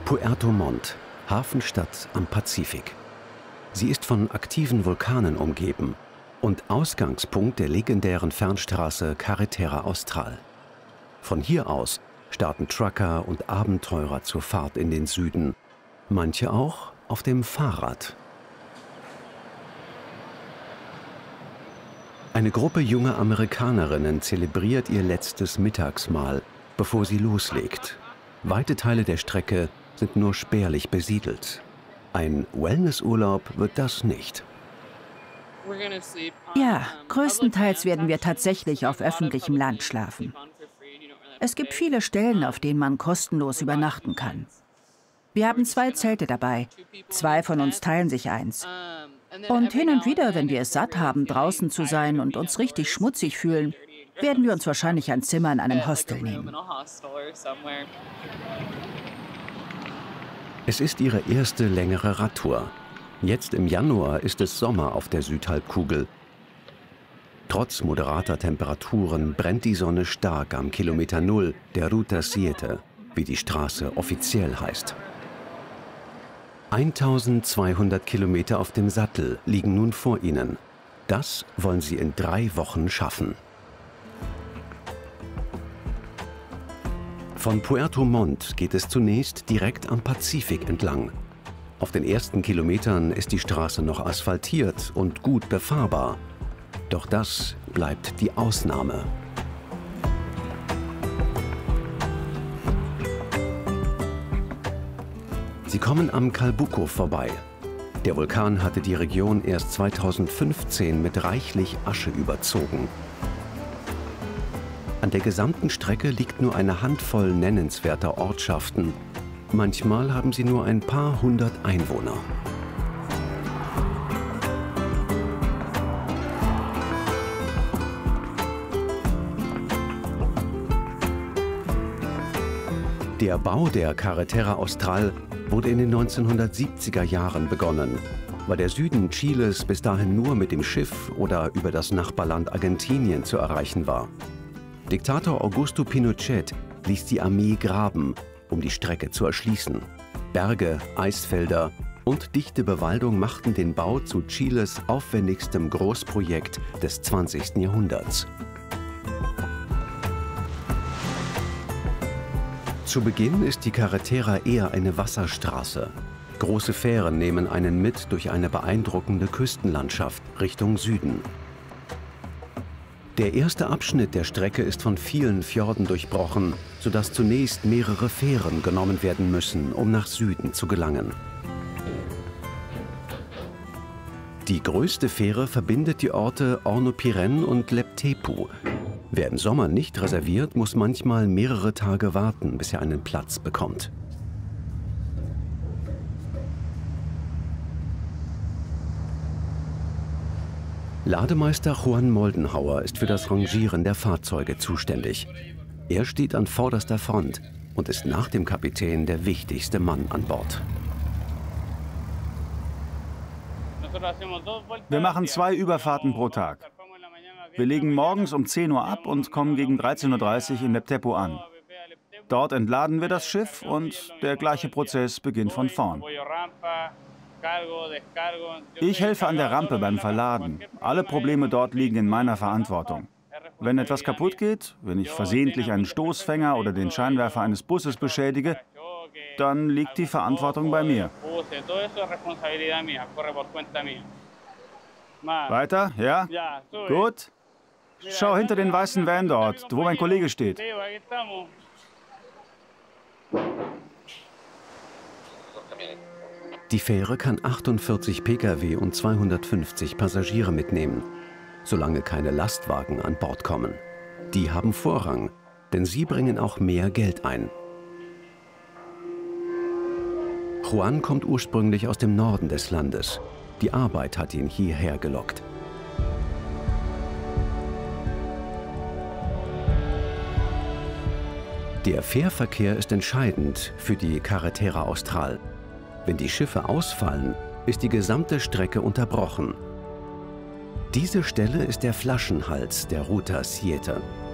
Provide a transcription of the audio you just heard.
Puerto Montt, Hafenstadt am Pazifik. Sie ist von aktiven Vulkanen umgeben und Ausgangspunkt der legendären Fernstraße Carretera Austral. Von hier aus starten Trucker und Abenteurer zur Fahrt in den Süden, manche auch auf dem Fahrrad. Eine Gruppe junger Amerikanerinnen zelebriert ihr letztes Mittagsmahl, bevor sie loslegt. Weite Teile der Strecke sind nur spärlich besiedelt. Ein Wellnessurlaub wird das nicht. Ja, größtenteils werden wir tatsächlich auf öffentlichem Land schlafen. Es gibt viele Stellen, auf denen man kostenlos übernachten kann. Wir haben 2 Zelte dabei. 2 von uns teilen sich eins. Und hin und wieder, wenn wir es satt haben, draußen zu sein und uns richtig schmutzig fühlen, werden wir uns wahrscheinlich ein Zimmer in einem Hostel nehmen. Es ist ihre erste längere Radtour. Jetzt im Januar ist es Sommer auf der Südhalbkugel. Trotz moderater Temperaturen brennt die Sonne stark am Kilometer Null der Ruta 7, wie die Straße offiziell heißt. 1200 Kilometer auf dem Sattel liegen nun vor ihnen. Das wollen sie in 3 Wochen schaffen. Von Puerto Montt geht es zunächst direkt am Pazifik entlang. Auf den ersten Kilometern ist die Straße noch asphaltiert und gut befahrbar. Doch das bleibt die Ausnahme. Sie kommen am Calbuco vorbei. Der Vulkan hatte die Region erst 2015 mit reichlich Asche überzogen. An der gesamten Strecke liegt nur eine Handvoll nennenswerter Ortschaften. Manchmal haben sie nur ein paar hundert Einwohner. Der Bau der Carretera Austral wurde in den 1970er Jahren begonnen, weil der Süden Chiles bis dahin nur mit dem Schiff oder über das Nachbarland Argentinien zu erreichen war. Diktator Augusto Pinochet ließ die Armee graben, um die Strecke zu erschließen. Berge, Eisfelder und dichte Bewaldung machten den Bau zu Chiles aufwendigstem Großprojekt des 20. Jahrhunderts. Zu Beginn ist die Carretera eher eine Wasserstraße. Große Fähren nehmen einen mit durch eine beeindruckende Küstenlandschaft Richtung Süden. Der erste Abschnitt der Strecke ist von vielen Fjorden durchbrochen, sodass zunächst mehrere Fähren genommen werden müssen, um nach Süden zu gelangen. Die größte Fähre verbindet die Orte Hornopiren und Leptepu. Wer im Sommer nicht reserviert, muss manchmal mehrere Tage warten, bis er einen Platz bekommt. Lademeister Juan Moldenhauer ist für das Rangieren der Fahrzeuge zuständig. Er steht an vorderster Front und ist nach dem Kapitän der wichtigste Mann an Bord. Wir machen 2 Überfahrten pro Tag. Wir legen morgens um 10 Uhr ab und kommen gegen 13:30 Uhr in Leptepu an. Dort entladen wir das Schiff und der gleiche Prozess beginnt von vorn. Ich helfe an der Rampe beim Verladen. Alle Probleme dort liegen in meiner Verantwortung. Wenn etwas kaputt geht, wenn ich versehentlich einen Stoßfänger oder den Scheinwerfer eines Busses beschädige, dann liegt die Verantwortung bei mir. Weiter? Ja? Gut. Schau hinter den weißen Van dort, wo mein Kollege steht. Die Fähre kann 48 Pkw und 250 Passagiere mitnehmen, solange keine Lastwagen an Bord kommen. Die haben Vorrang, denn sie bringen auch mehr Geld ein. Juan kommt ursprünglich aus dem Norden des Landes. Die Arbeit hat ihn hierher gelockt. Der Fährverkehr ist entscheidend für die Carretera Austral. Wenn die Schiffe ausfallen, ist die gesamte Strecke unterbrochen. Diese Stelle ist der Flaschenhals der Ruta 7.